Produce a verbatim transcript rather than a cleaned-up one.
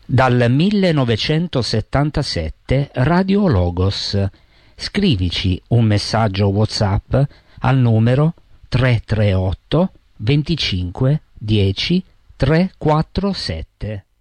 Dal millenovecentosettantasette Radio Logos. Scrivici un messaggio WhatsApp al numero tre tre otto venticinque dieci trequarantasette.